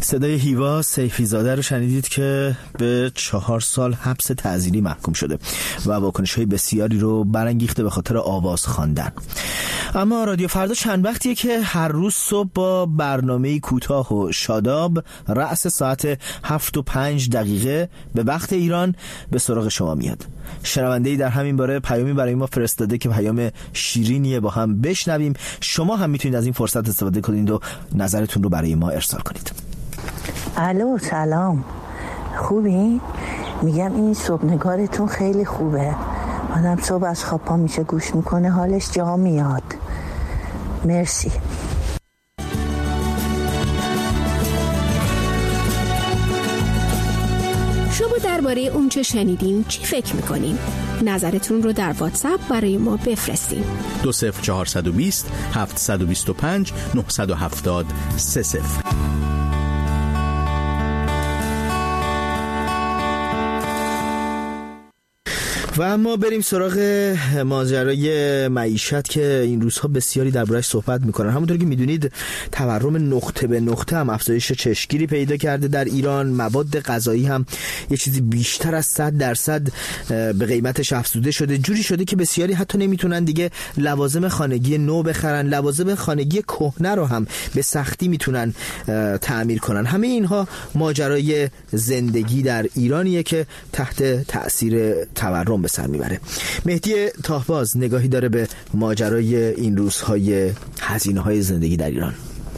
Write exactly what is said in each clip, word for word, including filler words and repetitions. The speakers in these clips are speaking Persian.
صدای هیوا سیفی‌زاده رو شنیدید که به چهار سال حبس تعزیری محکوم شده و واکنش‌های بسیاری رو برانگیخته به خاطر آواز خواندن. اما رادیو فردا چند وقتیه که هر روز صبح با برنامه‌ای کوتاه و شاداب رأس ساعت هفت و پنج دقیقه به وقت ایران به سراغ شما میاد. شنونده‌ای در همین باره پیامی برای ما فرستاده که پیام شیرینیه، با هم بشنویم. شما هم میتونید از این فرصت استفاده کنید و نظرتون رو برای ما ارسال کنید. الو سلام، خوبی؟ میگم این صبحنگارتون خیلی خوبه. آدم صبح از خواب پا میشه گوش میکنه حالش جا میاد. مرسی. شما درباره اون چه شنیدین چی فکر میکنین؟ نظرتون رو در واتساپ برای ما بفرستین. دو صفر چهارصد و بیست هفتصد و بیست و پنج نهصد و هفتاد سه صفر. و اما بریم سراغ ماجرای معیشت که این روزها بسیاری درباره‌اش صحبت میکنن. همونطور که میدونید تورم نقطه به نقطه هم افزایش چشمگیری پیدا کرده در ایران. مواد غذایی هم یه چیزی بیشتر از صد درصد به قیمتش افزوده شده. جوری شده که بسیاری حتی نمیتونن دیگه لوازم خانگی نو بخرن، لوازم خانگی کهنه رو هم به سختی میتونن تعمیر کنن. همه اینها ماجرای زندگی در ایرانیه که تحت تأثیر تورم به سر میبره. مهدی تاهباز نگاهی داره به ماجرای این روزهای هزینه‌های زندگی در ایران.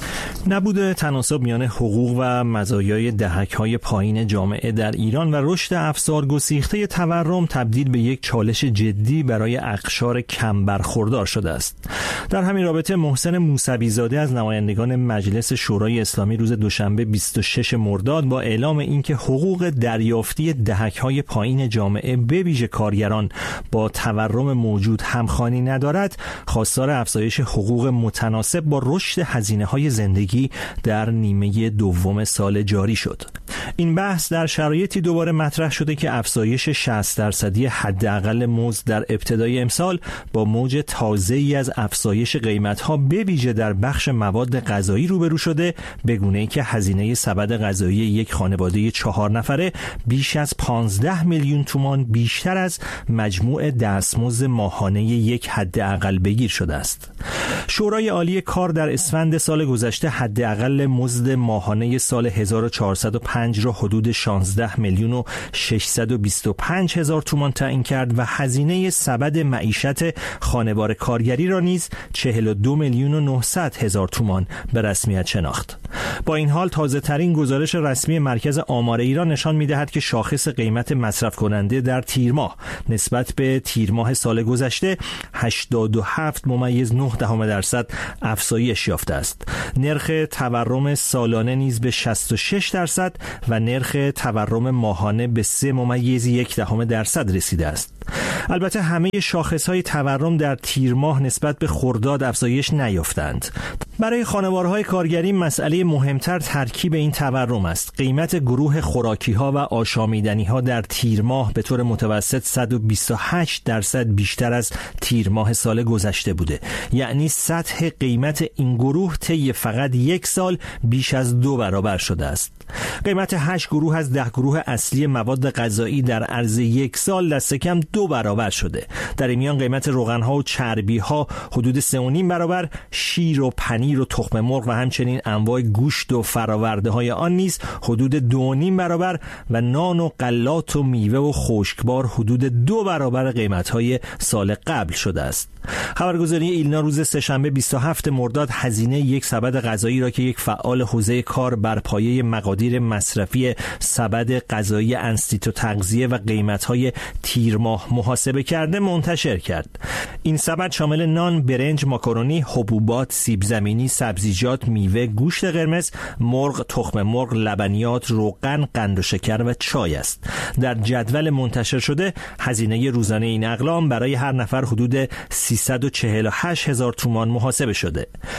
نبوده تناسب میان حقوق و مزایای دهک‌های پایین جامعه در ایران و رشد افزار گسیخته تورم تبدیل به یک چالش جدی برای اقشار کم برخوردار شده است. در همین رابطه محسن موسوی زاده از نمایندگان مجلس شورای اسلامی روز دوشنبه بیست و شش مرداد با اعلام اینکه حقوق دریافتی دهک‌های پایین جامعه به ویژه کارگران با تورم موجود همخوانی ندارد، خواستار افزایش حقوق متناسب با رشد هزینه‌های زندگی در نیمه دوم سال جاری شد. این بحث در شرایطی دوباره مطرح شده که افزایش شصت درصدی حداقل مزد در ابتدای امسال با موج تازه‌ای از افزایش قیمت‌ها به ویژه در بخش مواد غذایی روبرو شده، به گونه‌ای که هزینه سبد غذایی یک خانواده چهار نفره بیش از پانزده میلیون تومان بیشتر از مجموع دستمزد ماهانه یک حداقل بگیر شده است. شورای عالی کار در اسفند سال گذشته حداقل مزد ماهانه سال هزار و چهارصد و پنج را حدود شانزده میلیون و ششصد و بیست و پنج هزار تومان تعیین کرد و هزینه سبد معیشت خانوار کارگری را نیز چهل و دو میلیون و نهصد هزار تومان به رسمیت شناخت. با این حال تازه ترین گزارش رسمی مرکز آمار ایران نشان می‌دهد که شاخص قیمت مصرف کننده در تیر ماه نسبت به تیر ماه سال گذشته هشتاد و هفت ممیز نه دهم درصد افزایش یافته است. نرخ تورم سالانه نیز به شصت و شش درصد و نرخ تورم ماهانه به سه ممیز یک دهم درصد رسیده است. البته همه شاخص‌های تورم در تیر ماه نسبت به خرداد افزایش نیافتند. برای خانوارهای کارگری مسئله مهمتر ترکیب این تورم است. قیمت گروه خوراکی‌ها و آشامیدنی‌ها در تیر ماه به طور متوسط صد و بیست و هشت درصد بیشتر از تیر ماه سال گذشته بوده. یعنی سطح قیمت این گروه طی فقط یک سال بیش از دو برابر شده است. قیمت هشت گروه از ده گروه اصلی مواد غذایی در عرض یک سال دست کم دو برابر شده. در این میان قیمت روغن‌ها و چربی‌ها حدود سه و نیم برابر، شیر و پنیر و تخم مرغ و همچنین انواع گوشت و فرآورده‌های آن نیز حدود دو و نیم برابر و نان و غلات و میوه و خشکبار حدود دو برابر قیمت‌های سال قبل شده است. خبرگزاری ایلنا روز سه‌شنبه بیست و هفتم مرداد هزینه یک سبد غذایی را که یک فعال حوزه کار بر پایه مقادیر مصرفی سبد غذایی انستیتو تغذیه و قیمت‌های تیر ماه محاسبه کرده منتشر کرد. این سبد شامل نان، برنج، ماکارونی، حبوبات، سیب زمینی، سبزیجات، میوه، گوشت قرمز، مرغ، تخم مرغ، لبنیات، روغن، قند و شکر و چای است. در جدول منتشر شده هزینه روزانه این اقلام برای هر نفر حدود سیصد و چهل و هشت هزار تومان محاسبه شده.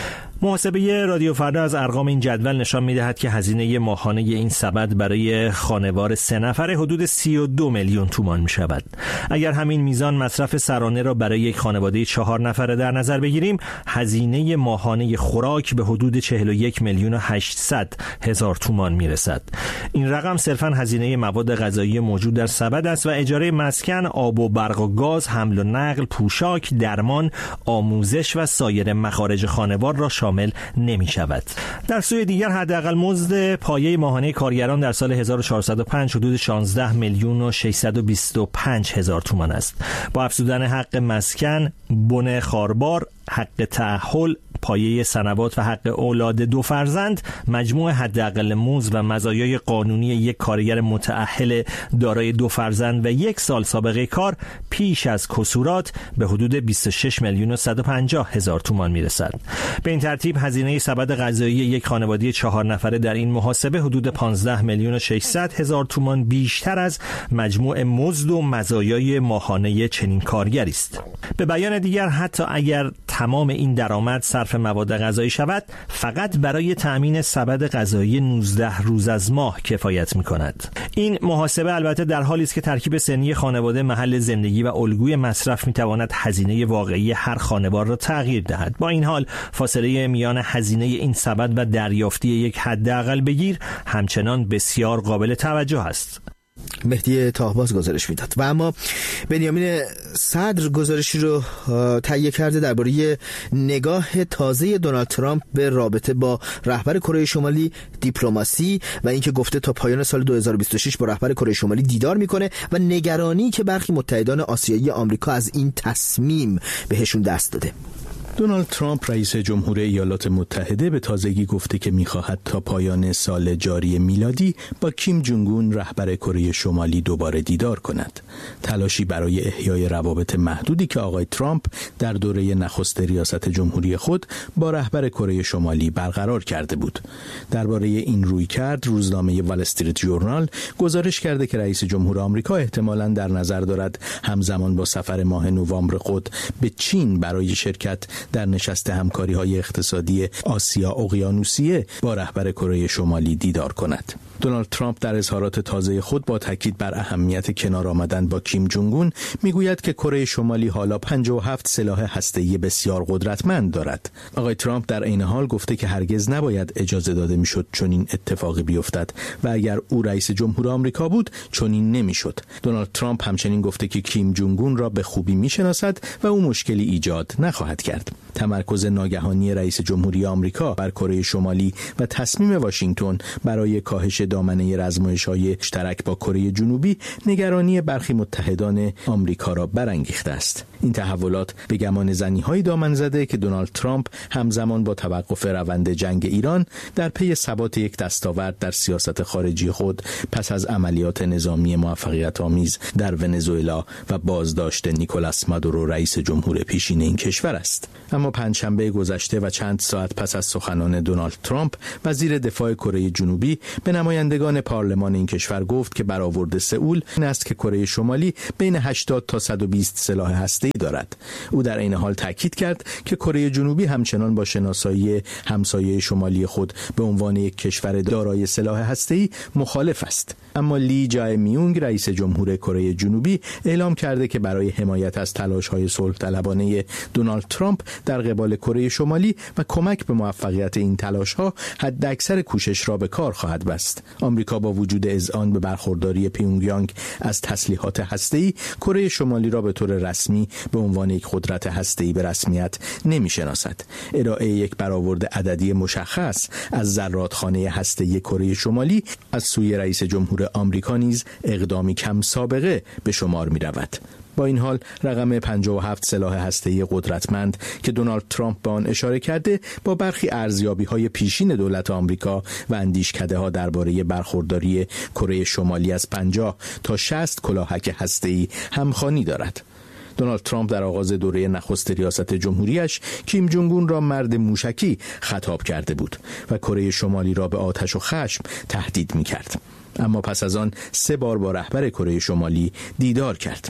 محاسبه رادیو فردا از ارقام این جدول نشان می‌دهد که هزینه ماهانه این سبد برای خانوار سه نفره حدود سی و دو میلیون تومان می‌شود. اگر همین میزان مصرف سرانه را برای یک خانواده چهار نفره در نظر بگیریم، هزینه ماهانه خوراک به حدود چهل و یک میلیون و هشتصد هزار تومان میرسد. این رقم صرفاً هزینه مواد غذایی موجود در سبد است و اجاره مسکن، آب و برق و گاز، حمل و نقل، پوشاک، درمان، آموزش و سایر مخارج خانوار را شامل نمی شود. در سوی دیگر حداقل مزد پایه ماهانه کارگران در سال هزار و چهارصد و پنج حدود شانزده میلیون و ششصد و بیست و پنج هزار تومان است. با افزودن حق مسکن، بن خاربار، حق تأهل، پایه سنوات و حق اولاد دو فرزند، مجموع حداقل مزد و مزایای قانونی یک کارگر متأهل دارای دو فرزند و یک سال سابقه کار پیش از کسورات به حدود بیست و شش میلیون و صد و پنجاه هزار تومان میرسد. به این ترتیب هزینه سبد غذایی یک خانواده چهار نفره در این محاسبه حدود پانزده میلیون و ششصد هزار تومان بیشتر از مجموع مزد و مزایای ماهانه چنین کارگری است. به بیان دیگر، حتی اگر تمام این درآمد صرف مواد غذایی شود، فقط برای تأمین سبد غذایی نوزده روز از ماه کفایت می‌کند. این محاسبه البته در حالی است که ترکیب سنی خانواده، محل زندگی و الگوی مصرف می‌تواند هزینه واقعی هر خانوار را تغییر دهد. با این حال فاصله میان هزینه این سبد و دریافتی یک حداقل بگیر همچنان بسیار قابل توجه است. مهدی تاهباز گزارش میداد. و اما بنیامین صدر گزارشی رو تهیه کرده درباره نگاه تازه دونالد ترامپ به رابطه با رهبر کره شمالی، دیپلماسی و اینکه گفته تا پایان سال دو هزار و بیست و شش با رهبر کره شمالی دیدار میکنه و نگرانی که برخی متحدان آسیایی آمریکا از این تصمیم بهشون دست داده. دونالد ترامپ رئیس جمهور ایالات متحده به تازگی گفته که می‌خواهد تا پایان سال جاری میلادی با کیم جونگ اون رهبر کره شمالی دوباره دیدار کند. تلاشی برای احیای روابط محدودی که آقای ترامپ در دوره نخست ریاست جمهوری خود با رهبر کره شمالی برقرار کرده بود. درباره این رویکرد روزنامه وال استریت ژورنال گزارش کرده که رئیس جمهور آمریکا احتمالاً در نظر دارد همزمان با سفر ماه نوامبر خود به چین برای شرکت در نشست همکاری‌های اقتصادی آسیا اقیانوسیه با رهبر کره شمالی دیدار کند. دونالد ترامپ در اظهارات تازه خود با تاکید بر اهمیت کنار آمدن با کیم جونگ اون میگوید که کره شمالی حالا پنجاه و هفت سلاح هسته‌ای بسیار قدرتمند دارد. آقای ترامپ در عین حال گفته که هرگز نباید اجازه داده میشد چنین اتفاقی بیفتد و اگر او رئیس جمهور آمریکا بود چنین نمیشد. دونالد ترامپ همچنین گفته که کیم جونگ اون را به خوبی میشناسد و او مشکلی ایجاد نخواهد کرد. تمرکز ناگهانی رئیس جمهوری آمریکا بر کره شمالی و تصمیم واشنگتن برای کاهش دامنه رزمایش‌های مشترک با کره جنوبی نگرانی برخی متحدان آمریکا را برانگیخته است. این تحولات به گمان زنی‌های دامن زده که دونالد ترامپ همزمان با توقف روند جنگ ایران در پی ثبات یک دستاورد در سیاست خارجی خود پس از عملیات نظامی موفقیت‌آمیز در ونزوئلا و بازداشت نیکولاس مادورو رئیس جمهور پیشین این کشور است. اما پنجشنبه گذشته و چند ساعت پس از سخنان دونالد ترامپ، وزیر دفاع کره جنوبی به نمایندگان پارلمان این کشور گفت که برآورد سئول این است که کره شمالی بین هشتاد تا صد و بیست سلاح هسته‌ای دارد. او در این حال تاکید کرد که کره جنوبی همچنان با شناسایی همسایه شمالی خود به عنوان یک کشور دارای سلاح هسته‌ای مخالف است. اما لی جای میونگ رئیس جمهور کره جنوبی اعلام کرده که برای حمایت از تلاش‌های صلح طلبانه دونالد ترامپ در قبال کره شمالی و کمک به موفقیت این تلاش‌ها حداکثر کوشش را به کار خواهد بست. آمریکا با وجود اذعان به برخورداری پیونگیانگ از تسلیحات هسته‌ای، کره شمالی را به طور رسمی به عنوان یک قدرت هسته‌ای به رسمیت نمی‌شناسد. ارائه یک برآورد عددی مشخص از ذراتخانه هسته‌ای کره شمالی از سوی رئیس جمهور آمریکا نیز اقدامی کم سابقه به شمار می‌رود. با این حال رقم پنجاه و هفت سلاح هسته‌ای قدرتمند که دونالد ترامپ به آن اشاره کرده با برخی ارزیابی‌های پیشین دولت آمریکا و اندیشکده‌ها درباره برخورداری کره شمالی از پنجاه تا شصت کلاهک هسته‌ای همخوانی دارد. دونالد ترامپ در آغاز دوره نخست ریاست جمهوریش کیم جونگ اون را مرد موشکی خطاب کرده بود و کره شمالی را به آتش و خشم تهدید می‌کرد. اما پس از آن سه بار با رهبر کره شمالی دیدار کرد.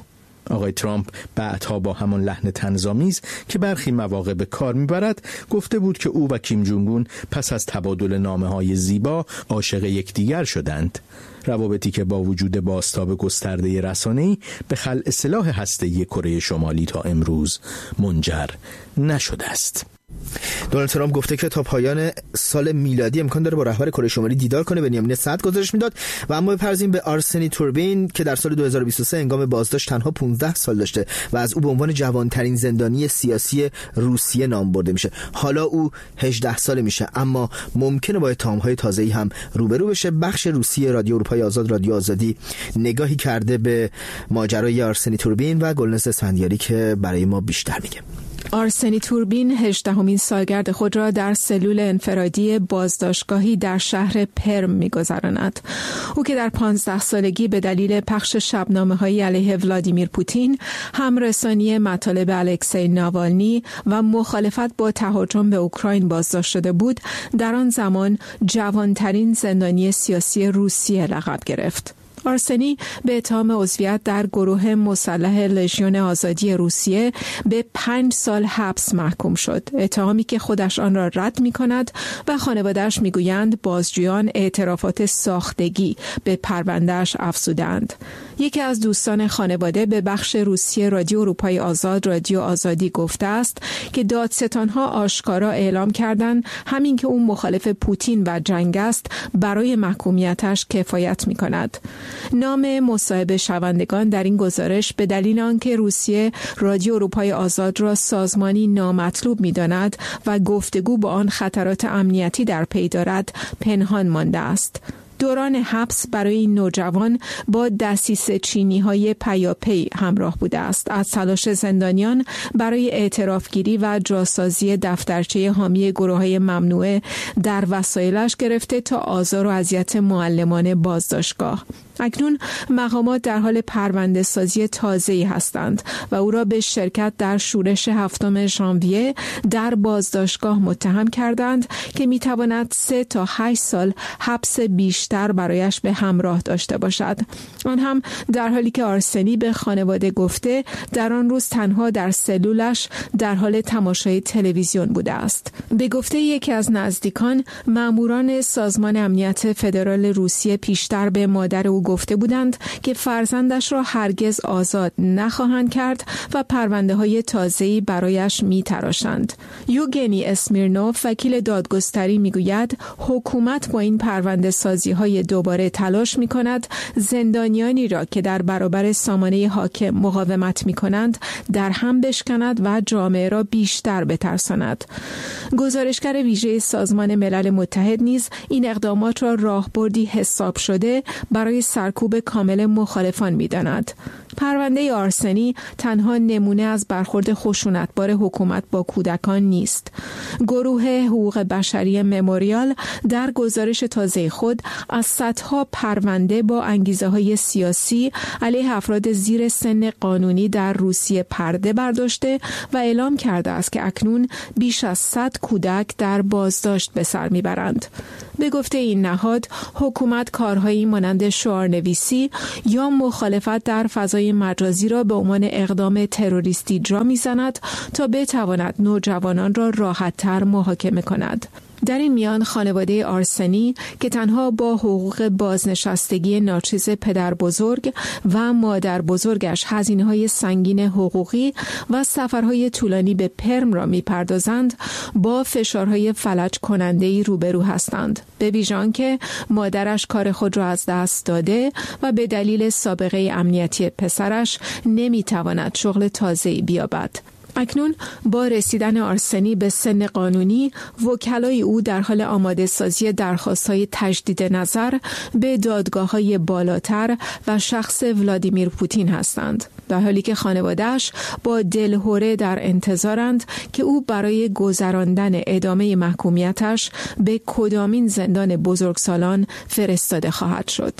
آقای ترامپ بعدها با همان لحن طنزآمیز که برخی مواقع به کار میبرد گفته بود که او و کیم جونگ اون پس از تبادل نامه‌های زیبا عاشق یکدیگر شدند. روابطی که با وجود بازتاب گسترده رسانه‌ای به خلع سلاح هسته‌ای کره شمالی تا امروز منجر نشده است. دونالد ترامپ گفته که تا پایان سال میلادی امکان داره با رهبر کره شمالی دیدار کنه. بنیامین صدر گزارش میداد. و اما بپرسیم به آرسنی توربین که در سال دو هزار و بیست و سه هنگام بازداشت تنها پانزده سال داشته و از او به عنوان جوانترین زندانی سیاسی روسیه نام برده میشه. حالا او هجده ساله میشه، اما ممکنه با اتهام‌های تازه‌ای هم روبرو بشه. بخش روسیه رادیو اروپای آزاد، رادیو آزادی، نگاهی کرده به ماجرای آرسنی توربین و گلناز اسفندیاری که برای ما بیشتر میگه. آرسنی توربین هجدهمین سالگرد خود را در سلول انفرادی بازداشتگاهی در شهر پرم می‌گذراند. او که در پانزده سالگی به دلیل پخش شبنامه‌های علیه ولادیمیر پوتین، همرسانی مطالب الکسی ناوالنی و مخالفت با تهاجم به اوکراین بازداشت شده بود، در آن زمان جوانترین زندانی سیاسی روسیه لقب گرفت. آرسنی به اتهام عضویت در گروه مسلح لژیون آزادی روسیه به پنج سال حبس محکوم شد. اتهامی که خودش آن را رد می کند و خانواده‌اش می گویند بازجویان اعترافات ساختگی به پرونده‌اش افزودند. یکی از دوستان خانواده به بخش روسیه رادیو اروپای آزاد، رادیو آزادی گفته است که دادستانها آشکارا اعلام کردند همین که او مخالف پوتین و جنگ است برای محکومیتش کفایت می کند. نام مصاحبه شوندگان در این گزارش به دلیل آنکه روسیه رادیو اروپای آزاد را سازمانی نامطلوب می‌داند و گفتگو با آن خطرات امنیتی در پی دارد پنهان مانده است. دوران حبس برای این نوجوان با دسیسه چینی‌های پیاپی همراه بوده است. از تلاش زندانیان برای اعترافگیری و جاسازی دفترچه حامی گروه‌های ممنوعه در وسایلش گرفته تا آزار و اذیت معلمان بازداشتگاه. اکنون مقامات در حال پرونده سازی تازه‌ای هستند و او را به شرکت در شورش هفتم ژانویه در بازداشتگاه متهم کردند که میتواند سه تا هشت سال حبس بیشتر برایش به همراه داشته باشد. آن هم در حالی که آرسنی به خانواده گفته در آن روز تنها در سلولش در حال تماشای تلویزیون بوده است. به گفته یکی از نزدیکان، ماموران سازمان امنیت فدرال روسیه پیشتر به مادر او گفته بودند که فرزندش را هرگز آزاد نخواهند کرد و پرونده های تازه‌ای برایش می‌تراشند. یوگنی اسمیرنوف وکیل دادگستری میگوید حکومت با این پرونده سازی های دوباره تلاش می کند زندانیانی را که در برابر سامانه حاکم مقاومت می کنند در هم بشکند و جامعه را بیشتر بترساند. گزارشگر ویژه سازمان ملل متحد نیز این اقدامات را راهبردی حساب شده برای سرکوب کامل مخالفان می داند. پرونده آرسنی تنها نمونه از برخورد خشونتبار حکومت با کودکان نیست. گروه حقوق بشری مموریال در گزارش تازه خود از صدها پرونده با انگیزه‌های سیاسی علیه افراد زیر سن قانونی در روسیه پرده برداشته و اعلام کرده است که اکنون بیش از صد کودک در بازداشت به سر میبرند. به گفته این نهاد، حکومت کارهایی مانند شعارنویسی یا مخالفت در فضای مجازی را به عنوان اقدام تروریستی جا می‌زند تا بتواند نوجوانان را راحت‌تر محاکمه کند. در این میان خانواده آرسنی که تنها با حقوق بازنشستگی ناچیز پدر بزرگ و مادر بزرگش هزینه‌های سنگین حقوقی و سفرهای طولانی به پرم را می‌پردازند، با فشارهای فلج کننده‌ای روبرو هستند. به ویژه آنکه مادرش کار خود را از دست داده و به دلیل سابقه امنیتی پسرش نمی‌تواند شغل تازه‌ای بیابد. اکنون با رسیدن آرسنی به سن قانونی، وکلای او در حال آماده سازی درخواست‌های تجدید نظر به دادگاه‌های بالاتر و شخص ولادیمیر پوتین هستند، در حالی که خانواده‌اش با دلهره در انتظارند که او برای گذراندن ادامه محکومیتش به کدامین زندان بزرگسالان فرستاده خواهد شد.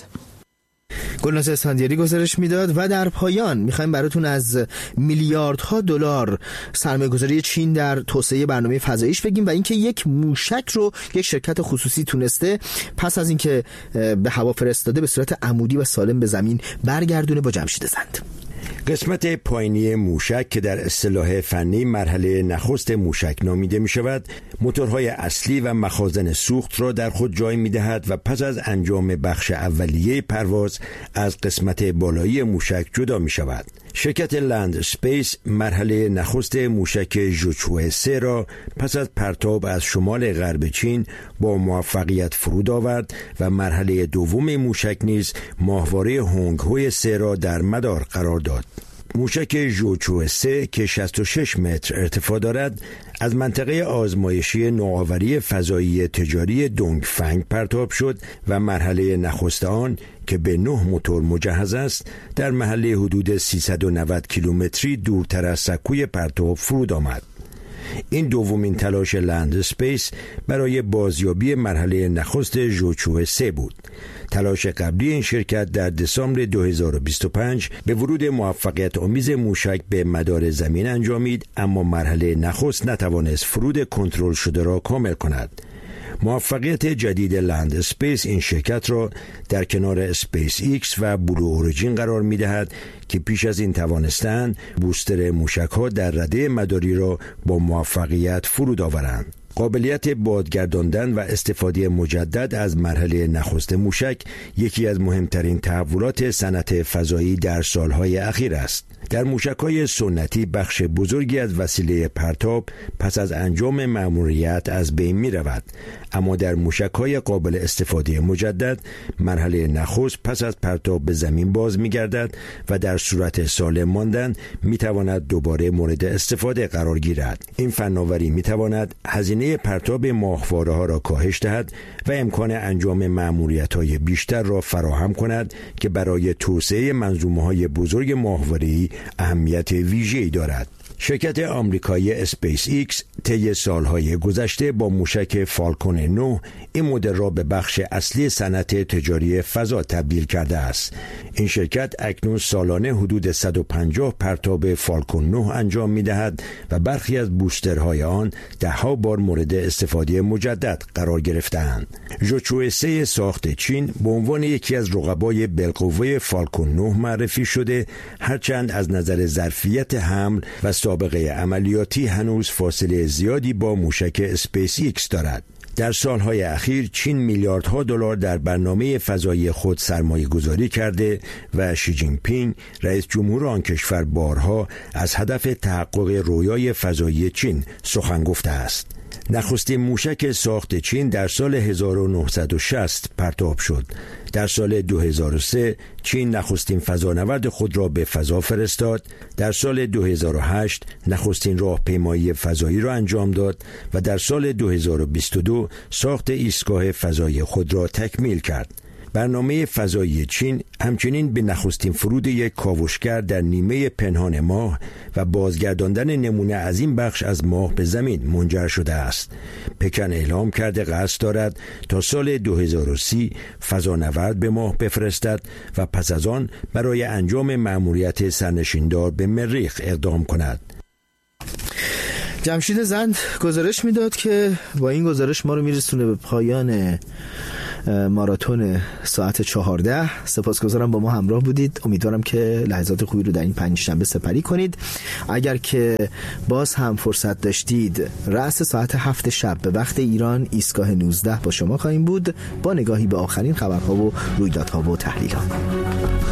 گلناز اسفندیاری گزارش میداد. و در پایان میخوایم براتون از میلیاردها دلار سرمایه‌گذاری چین در توسعه برنامه فضاییش بگیم و اینکه یک موشک رو یک شرکت خصوصی تونسته پس از اینکه به هوا فرستاده به صورت عمودی و سالم به زمین برگردونه با جمشید زند. قسمت پایینی موشک که در اصطلاح فنی مرحله نخست موشک نامیده می شود، موتورهای اصلی و مخازن سوخت را در خود جای می دهد و پس از انجام بخش اولیه پرواز از قسمت بالایی موشک جدا می شود. شرکت لند اسپیس مرحله نخست موشک ژوچوه سه را پس از پرتاب از شمال غرب چین با موفقیت فرود آورد و مرحله دوم موشک نیز ماهواره هونگ هوی سه را در مدار قرار داد. موشک ژوچوه سه که شصت و شش متر ارتفاع دارد از منطقه آزمایشی نوآوری فضایی تجاری دونگفنگ پرتاب شد و مرحله نخست آن که به نه موتور مجهز است در محله حدود سیصد و نود کیلومتری دورتر از سکوی پرتاب فرود آمد. این دومین تلاش لند اسپیس برای بازیابی مرحله نخست ژوچوه سه بود. تلاش قبلی این شرکت در دسامبر دو هزار و بیست و پنج به ورود موفقیت آمیز موشک به مدار زمین انجامید، اما مرحله نخست نتوانست فرود کنترل شده را کامل کند. موفقیت جدید لند اسپیس این شرکت را در کنار اسپیس ایکس و بلو اوریجین قرار می دهد که پیش از این توانستند بوستر موشک ها در رده مداری را با موفقیت فرود آورند. قابلیت بادگرداندن و استفاده مجدد از مرحله نخست موشک یکی از مهمترین تحولات صنعت فضایی در سالهای اخیر است. در موشک‌های سنتی بخش بزرگی از وسیله پرتاب پس از انجام مأموریت از بین می‌رود، اما در موشک‌های قابل استفاده مجدد مرحله نخست پس از پرتاب به زمین باز می‌گردد و در صورت سالم ماندن می‌تواند دوباره مورد استفاده قرار گیرد. این فناوری می‌تواند هزینه پرتاب ماهواره‌ها را کاهش دهد و امکان انجام مأموریت‌های بیشتر را فراهم کند که برای توسعه منظومه‌های بزرگ ماهواره‌ای اهمیت ویژه‌ای دارد. شرکت آمریکایی اسپیس ایکس طی سالهای گذشته با موشک فالکون نه این مدل را به بخش اصلی صنعت تجاری فضا تبدیل کرده است. این شرکت اکنون سالانه حدود صد و پنجاه پرتاب فالکون نه انجام می‌دهد و برخی از بوسترهای آن ده‌ها بار مورد استفاده مجدد قرار گرفته‌اند. ژوچوه سه ساخت چین به عنوان یکی از رقبای بالقوه فالکون نه معرفی شده، هرچند از نظر ظرفیت حمل و سابقه عملیاتی هنوز فاصله زیادی با موشک اسپیس ایکس دارد. در سالهای اخیر چین میلیاردها دلار در برنامه فضایی خود سرمایه گذاری کرده و شی جین پینگ رئیس جمهور آن کشور بارها از هدف تحقق رویای فضایی چین سخن گفته است. نخستین موشک ساخت چین در سال هزار و نهصد و شصت پرتاب شد. در سال دو هزار و سه چین نخستین فضانورد خود را به فضا فرستاد. در سال دو هزار و هشت نخستین راهپیمایی فضایی را انجام داد و در سال دو هزار و بیست و دو ساخت ایستگاه فضایی خود را تکمیل کرد. برنامه فضایی چین همچنین به نخستین فرود یک کاوشگر در نیمه پنهان ماه و بازگرداندن نمونه از این بخش از ماه به زمین منجر شده است. پکن اعلام کرده قصد دارد تا سال دو هزار و سی فضانورد به ماه بفرستد و پس از آن برای انجام مأموریت سرنشیندار به مریخ اقدام کند. جمشید زند گزارش میداد که با این گزارش ما رو میرسونه به پایان ماراتون ساعت چهارده. سپاسگزارم با ما همراه بودید. امیدوارم که لحظات خوبی رو در این پنجشنبه سپری کنید. اگر که باز هم فرصت داشتید رأس ساعت هفت شب به وقت ایران ایستگاه نوزده با شما خواهیم بود با نگاهی به آخرین خبرها و رویدادها و تحلیلات.